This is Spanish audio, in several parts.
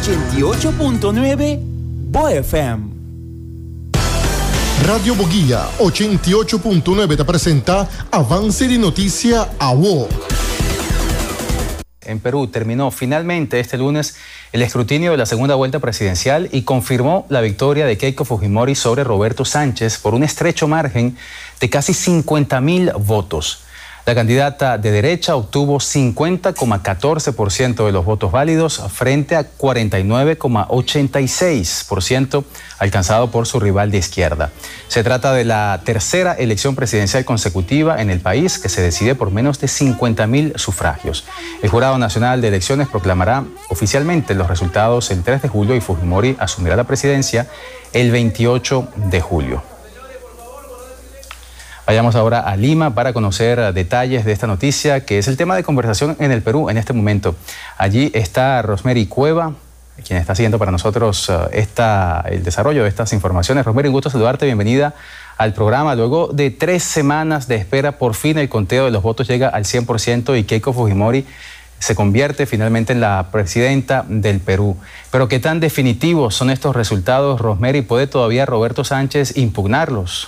88.9 BoFM. Radio Boguía 88.9 te presenta Avance de Noticia AWO. En Perú terminó finalmente este lunes el escrutinio de la segunda vuelta presidencial y confirmó la victoria de Keiko Fujimori sobre Roberto Sánchez por un estrecho margen de casi 50.000 votos. La candidata de derecha obtuvo 50,14% de los votos válidos frente a 49,86% alcanzado por su rival de izquierda. Se trata de la tercera elección presidencial consecutiva en el país que se decide por menos de 50.000 sufragios. El Jurado Nacional de Elecciones proclamará oficialmente los resultados el 3 de julio y Fujimori asumirá la presidencia el 28 de julio. Vayamos ahora a Lima para conocer detalles de esta noticia, que es el tema de conversación en el Perú en este momento. Allí está Rosemary Cueva, quien está siguiendo para nosotros el desarrollo de estas informaciones. Rosemary, un gusto saludarte, bienvenida al programa. Luego de 3 semanas de espera, por fin el conteo de los votos llega al 100% y Keiko Fujimori se convierte finalmente en la presidenta del Perú. Pero ¿qué tan definitivos son estos resultados, Rosemary? ¿Puede todavía Roberto Sánchez impugnarlos?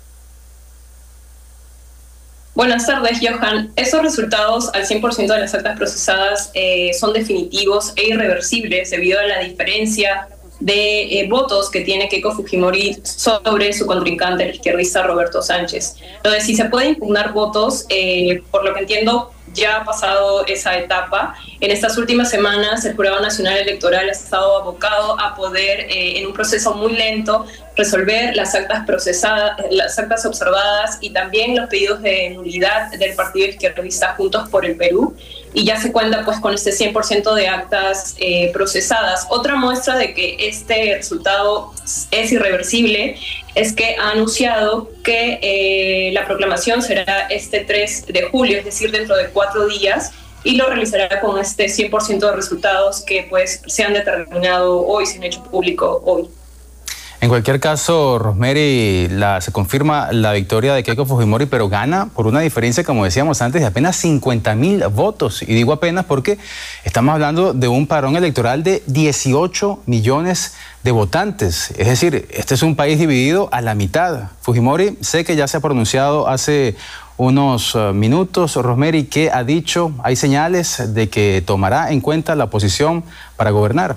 Buenas tardes, Johan. Estos resultados al 100% de las actas procesadas son definitivos e irreversibles debido a la diferencia de votos que tiene Keiko Fujimori sobre su contrincante, el izquierdista Roberto Sánchez. Entonces, si se puede impugnar votos, por lo que entiendo, ya ha pasado esa etapa. En estas últimas semanas, el Jurado Nacional Electoral ha estado abocado a poder, en un proceso muy lento, resolver las actas procesadas, las actas observadas y también los pedidos de nulidad del partido izquierdista Juntos por el Perú. Y ya se cuenta pues con este 100% de actas procesadas. Otra muestra de que este resultado es irreversible es que ha anunciado que la proclamación será este 3 de julio, es decir, dentro de 4 días, y lo realizará con este 100% de resultados que pues se han determinado hoy, se han hecho público hoy. En cualquier caso, Rosemary, se confirma la victoria de Keiko Fujimori, pero gana por una diferencia, como decíamos antes, de apenas 50.000 votos. Y digo apenas porque estamos hablando de un padrón electoral de 18 millones de votantes. Es decir, este es un país dividido a la mitad. Fujimori, sé que ya se ha pronunciado hace unos minutos. Rosemary, ¿qué ha dicho? ¿Hay señales de que tomará en cuenta la oposición para gobernar?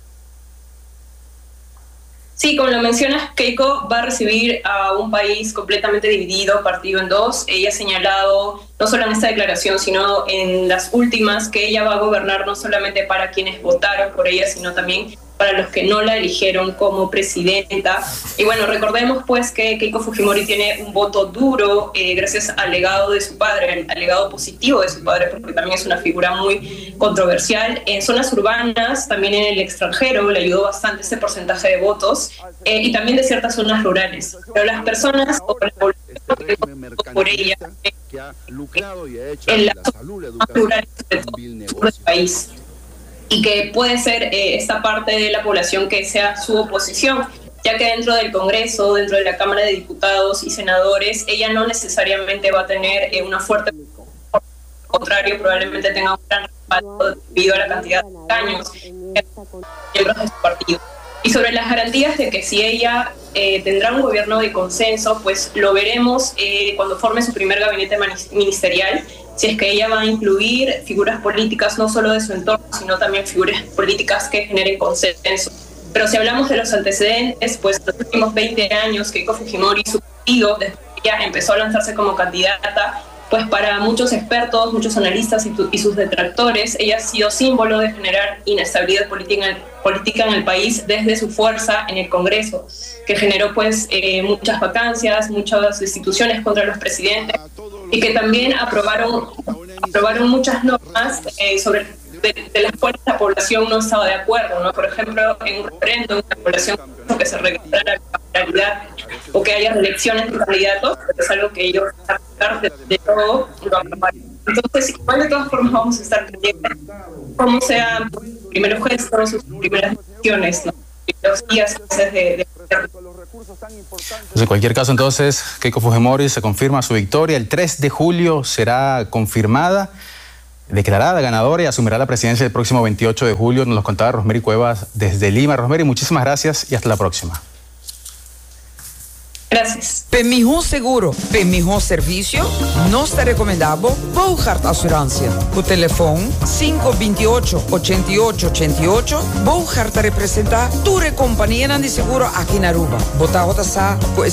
Sí, como lo mencionas, Keiko va a recibir a un país completamente dividido, partido en dos. Ella ha señalado, no solo en esta declaración, sino en las últimas, que ella va a gobernar no solamente para quienes votaron por ella, sino también para los que no la eligieron como presidenta. Y bueno, recordemos pues que Keiko Fujimori tiene un voto duro gracias al legado de su padre, al legado positivo de su padre, porque también es una figura muy controversial. En zonas urbanas, también en el extranjero, le ayudó bastante este porcentaje de votos, y también de ciertas zonas rurales. Pero las personas o la población que votó por ella en las zonas rurales del país, y que puede ser esta parte de la población que sea su oposición, ya que dentro del Congreso, dentro de la Cámara de Diputados y Senadores, ella no necesariamente va a tener una fuerte... Al contrario, probablemente tenga un gran respaldo debido a la cantidad de años miembros de su partido. Y sobre las garantías de que si ella tendrá un gobierno de consenso, pues lo veremos cuando forme su primer gabinete ministerial, si es que ella va a incluir figuras políticas no solo de su entorno, sino también figuras políticas que generen consenso. Pero si hablamos de los antecedentes, pues los últimos 20 años Keiko Fujimori y su partido, desde que ella empezó a lanzarse como candidata, pues para muchos expertos, muchos analistas y sus detractores, ella ha sido símbolo de generar inestabilidad política en el país desde su fuerza en el Congreso, que generó pues muchas vacancias, muchas destituciones contra los presidentes, y que también aprobaron muchas normas de las cuales la población no estaba de acuerdo, ¿no? Por ejemplo, en un referéndum la población que se regresara la capitalidad o que haya elecciones de candidatos, es algo que ellos, a pesar de todo, lo aprobaron. Entonces, igual de todas formas vamos a estar pendientes cómo sean sus primeros gestos, sus primeras decisiones, ¿no? Los días antes de Pues en cualquier caso, entonces, Keiko Fujimori se confirma su victoria. El 3 de julio será confirmada. declarada ganadora y asumirá la presidencia el próximo 28 de julio. Nos lo contaba Rosemary Cuevas desde Lima. Rosemary, muchísimas gracias y hasta la próxima. Gracias. Para melhor seguro, para melhor serviço, nós te recomendamos Bouchard Assurância. O telefone 528-8888. Bouchard te representa tua companhia de seguro aqui na Aruba. Botar outra com